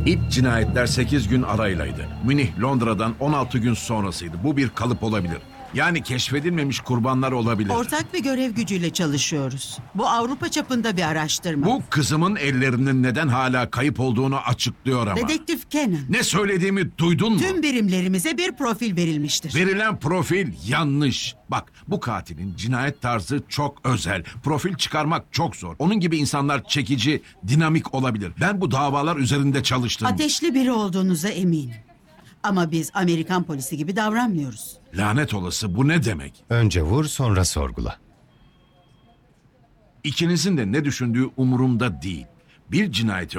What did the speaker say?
İlk cinayetler 8 gün araylaydı. Münih Londra'dan 16 gün sonrasıydı. Bu bir kalıp olabilir. Yani keşfedilmemiş kurbanlar olabilir. Ortak bir görev gücüyle çalışıyoruz. Bu Avrupa çapında bir araştırma. Bu kızımın ellerinin neden hala kayıp olduğunu açıklıyor ama. Dedektif Kenan. Ne söylediğimi duydun mu? Tüm birimlerimize bir profil verilmiştir. Verilen profil yanlış. Bak, bu katilin cinayet tarzı çok özel. Profil çıkarmak çok zor. Onun gibi insanlar çekici, dinamik olabilir. Ben bu davalar üzerinde çalıştım. Ateşli biri olduğunuza eminim. Ama biz Amerikan polisi gibi davranmıyoruz. Lanet olası, bu ne demek? Önce vur, sonra sorgula. İkinizin de ne düşündüğü umurumda değil. Bir cinayeti